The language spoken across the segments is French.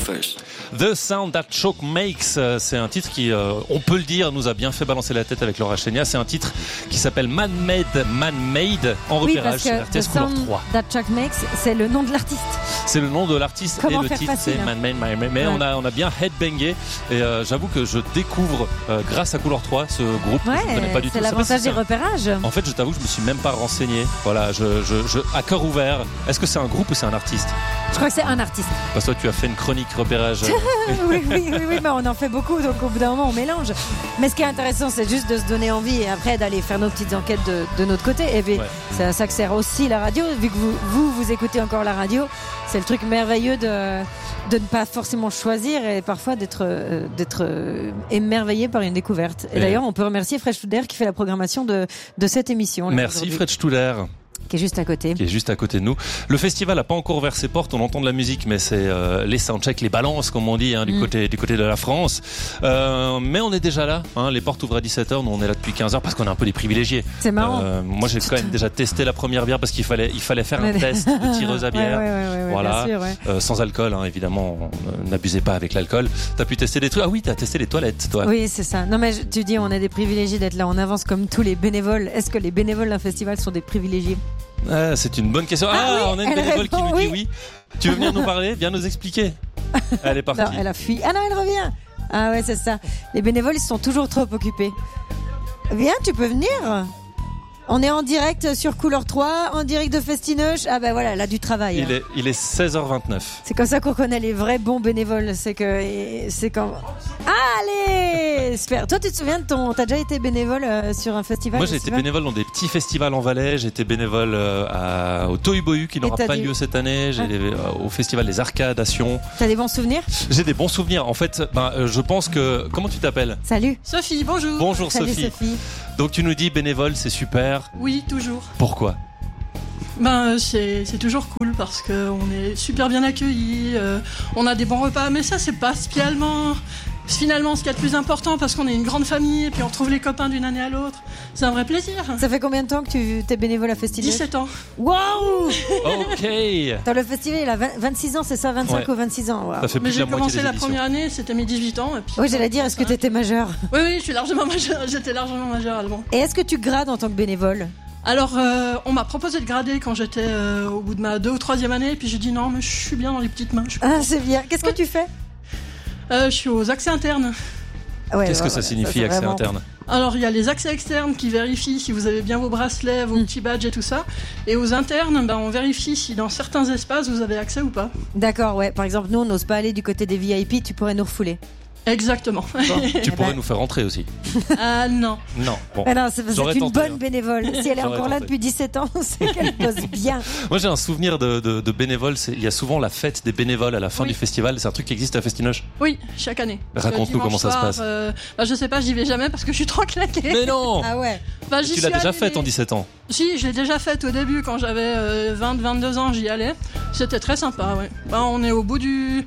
Fresh. The Sound That Choke Makes, c'est un titre qui, on peut le dire, nous a bien fait balancer la tête avec Laura Chenia. C'est un titre qui s'appelle Man-Made en repérage sur RTS Couleur 3. That Choke Makes, c'est le nom de l'artiste. C'est le nom de l'artiste. Comment et le titre facile, c'est hein. Man-Made. Mais on a bien headbangé et j'avoue que je découvre grâce à Couleur 3 ce groupe que je ne connais pas du tout. C'est l'avantage des repérages. En fait, je t'avoue que je me suis même pas renseigné. Voilà, à cœur ouvert. Est-ce que c'est un groupe ou c'est un artiste? Je crois que c'est un artiste. Parce que toi, tu as fait une chronique repérage. oui, mais on en fait beaucoup, donc au bout d'un moment, on mélange. Mais ce qui est intéressant, c'est juste de se donner envie et après d'aller faire nos petites enquêtes de notre côté. Et puis, c'est à ça que sert aussi la radio. Vu que vous écoutez encore la radio, c'est le truc merveilleux de ne pas forcément choisir et parfois d'être émerveillé par une découverte. Et d'ailleurs, on peut remercier Fred Studer qui fait la programmation de cette émission. Merci Fred Studer. Qui est juste à côté. Qui est juste à côté de nous. Le festival n'a pas encore ouvert ses portes, on entend de la musique, mais c'est les soundchecks, les balances, comme on dit, du côté de la France. Mais on est déjà là, les portes ouvrent à 17h, nous on est là depuis 15h parce qu'on est un peu des privilégiés. C'est marrant. Moi j'ai quand même déjà testé la première bière parce qu'il fallait faire un test de tireuse à bière. Voilà. Bien sûr, sans alcool, évidemment, n'abusez pas avec l'alcool. T'as pu tester des trucs. Ah oui, t'as testé les toilettes, toi. Oui, c'est ça. Non mais tu dis, on est des privilégiés d'être là, on avance comme tous les bénévoles. Est-ce que les bénévoles d'un festival sont des privilégiés? C'est une bonne question. On a une bénévole qui nous dit oui. Tu veux venir nous parler? Viens nous expliquer. Elle est partie. Non, elle a fui. Ah non, elle revient. Ah ouais, c'est ça. Les bénévoles, ils sont toujours trop occupés. Viens, tu peux venir. On est en direct sur Couleur 3, en direct de Festinoche. Ah ben voilà, là du travail. Il est 16h29. C'est comme ça qu'on connaît les vrais bons bénévoles. C'est quand. Allez, super. Toi, tu te souviens t'as déjà été bénévole sur un festival? Moi, j'ai été bénévole dans des petits festivals en Valais. J'ai été bénévole au Tohubohu qui n'aura pas lieu cette année. Au festival des Arcades à Sion. T'as des bons souvenirs? J'ai des bons souvenirs. En fait, je pense que. Comment tu t'appelles? Salut. Sophie, bonjour. Bonjour Salut, Sophie. Donc tu nous dis bénévole, c'est super. Oui, toujours. Pourquoi? C'est toujours cool parce qu'on est super bien accueillis, on a des bons repas, mais ça c'est pas finalement ce qu'il y a de plus important parce qu'on est une grande famille et puis on retrouve les copains d'une année à l'autre. C'est un vrai plaisir. Ça fait combien de temps que tu es bénévole à Festival? 17 ans. Waouh. Ok. Dans le festival, il a 26 ans, c'est ça? 25 ou 26 ans. Wow. Ça fait plus Mais de j'ai la moitié commencé des la éditions. première année, c'était mes 18 ans. Et puis oui, j'allais dire, est-ce que tu étais majeur? Oui, je suis largement majeur. J'étais largement majeur allemand. Et est-ce que tu grades en tant que bénévole? Alors, on m'a proposé de grader quand j'étais au bout de ma 2e ou 3e année, et puis j'ai dit non, mais je suis bien dans les petites mains. C'est bien. Qu'est-ce que tu fais? Je suis aux accès internes. Ouais, Qu'est-ce que ça signifie, accès interne? Alors, il y a les accès externes qui vérifient si vous avez bien vos bracelets, vos petits badges et tout ça. Et aux internes, on vérifie si dans certains espaces vous avez accès ou pas. D'accord, ouais. Par exemple, nous, on n'ose pas aller du côté des VIP, tu pourrais nous refouler. Exactement. Bon. Tu pourrais nous faire rentrer aussi. Ah non. Non. Bon. Ah non, c'est une bonne hein. bénévole. Si elle est encore là depuis 17 ans, c'est qu'elle bosse bien. Moi, j'ai un souvenir de bénévoles. Il y a souvent la fête des bénévoles à la fin du festival. C'est un truc qui existe à Festinoche? Oui, chaque année. Raconte-nous comment ça se passe. Je sais pas, j'y vais jamais parce que je suis trop claquée. Mais non. Ah ouais. Tu l'as déjà faite en 17 ans? Si, je l'ai déjà faite au début quand j'avais 22 ans, j'y allais. C'était très sympa, ouais. On est au bout du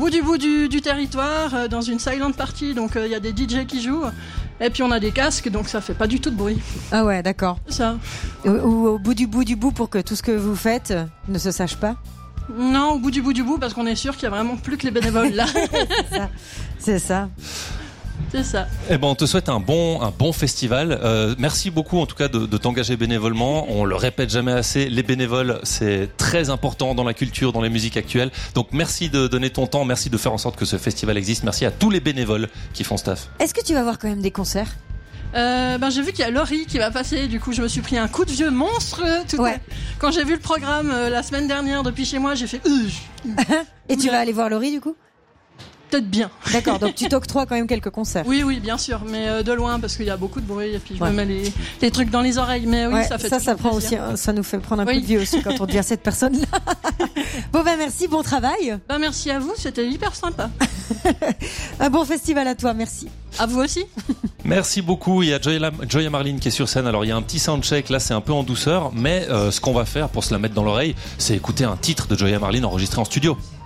territoire, dans une silent party, donc il y a des DJ qui jouent. Et puis on a des casques, donc ça fait pas du tout de bruit. Ah ouais, d'accord. Ça. Ou au bout du bout pour que tout ce que vous faites ne se sache pas? Non, au bout du bout, parce qu'on est sûr qu'il y a vraiment plus que les bénévoles là. C'est ça. C'est ça. Eh ben, on te souhaite un bon festival. Merci beaucoup en tout cas de t'engager bénévolement. On le répète jamais assez, les bénévoles c'est très important dans la culture, dans les musiques actuelles. Donc merci de donner ton temps, merci de faire en sorte que ce festival existe. Merci à tous les bénévoles qui font ce taf. Est-ce que tu vas voir quand même des concerts? J'ai vu qu'il y a Laurie qui va passer, du coup je me suis pris un coup de vieux monstre quand j'ai vu le programme la semaine dernière depuis chez moi, j'ai fait Et tu vas aller voir Laurie du coup? Peut-être bien. D'accord, donc tu t'octroies quand même quelques concerts. Oui, bien sûr, mais de loin parce qu'il y a beaucoup de bruit et puis je me mets les trucs dans les oreilles. Mais oui, ça fait ça prend aussi, ça nous fait prendre un coup de vieux aussi quand on dit à cette personne-là. Bon merci, bon travail. Merci à vous, c'était hyper sympa. Un bon festival à toi, merci. À vous aussi. Merci beaucoup. Il y a Joya Marlene qui est sur scène. Alors il y a un petit soundcheck, là c'est un peu en douceur, mais ce qu'on va faire pour se la mettre dans l'oreille, c'est écouter un titre de Joya Marlene enregistré en studio.